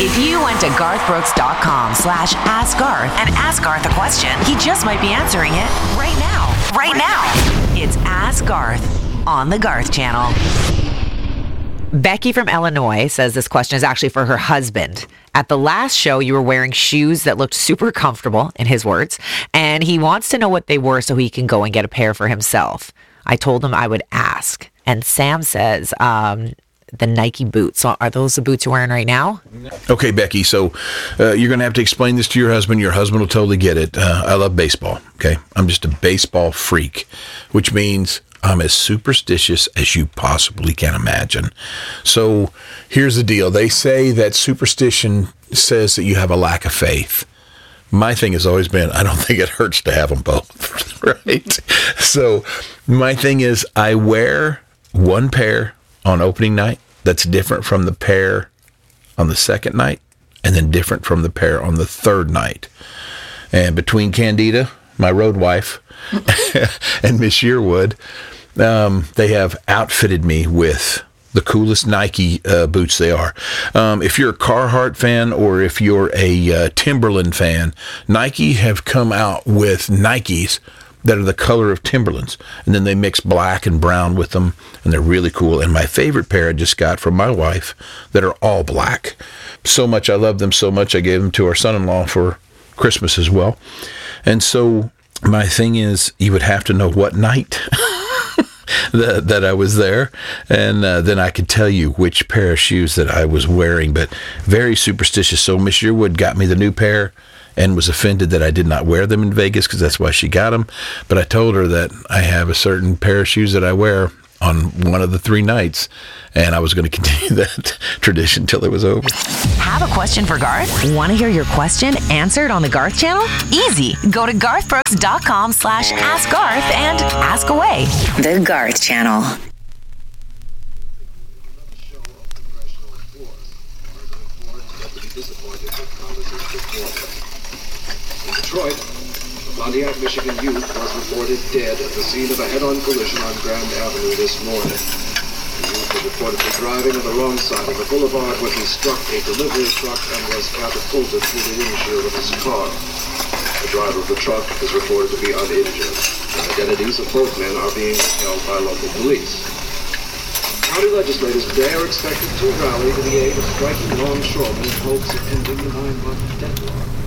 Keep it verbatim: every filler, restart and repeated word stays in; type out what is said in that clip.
If you went to garthbrooks.com slash ask Garth and ask Garth a question, he just might be answering it right now. Right now. It's Ask Garth on the Garth Channel. Becky from Illinois says this question is actually for her husband. At the last show, you were wearing shoes that looked super comfortable, in his words, and he wants to know what they were so he can go and get a pair for himself. I told him I would ask. And Sam says, um, the Nike boots. So are those the boots you're wearing right now? Okay, Becky, so uh, you're going to have to explain this to your husband. Your husband will totally get it. Uh, I love baseball, okay? I'm just a baseball freak, which means I'm as superstitious as you possibly can imagine. So here's the deal. They say that superstition says that you have a lack of faith. My thing has always been, I don't think it hurts to have them both, right? So my thing is, I wear one pair on opening night that's different from the pair on the second night, and then different from the pair on the third night. And between Candida, my road wife, and Miss Yearwood, um, they have outfitted me with the coolest Nike uh, boots they are. Um, if you're a Carhartt fan or if you're a uh, Timberland fan, Nike have come out with Nikes that are the color of Timberlands, and then they mix black and brown with them, and they're really cool. And my favorite pair I just got from my wife that are all black. So much, I love them so much, I gave them to our son-in-law for Christmas as well. And so my thing is, you would have to know what night that, that I was there, and uh, then I could tell you which pair of shoes that I was wearing, but very superstitious. So Miss Yearwood got me the new pair and was offended that I did not wear them in Vegas, because that's why she got them. But I told her that I have a certain pair of shoes that I wear on one of the three nights, and I was going to continue that tradition till it was over. Have a question for Garth? Want to hear your question answered on the Garth Channel? Easy. Go to garthbrooks.com slash ask Garth and ask away. The Garth Channel. In Detroit, a Pontiac, Michigan youth was reported dead at the scene of a head-on collision on Grand Avenue this morning. The youth was reportedly driving on the wrong side of the boulevard when he struck a delivery truck and was catapulted through the windshield of his car. The driver of the truck is reported to be uninjured. The identities of both men are being held by local police. County legislators today are expected to rally to the aid of striking longshoremen in hopes of ending the nine-month deadlock.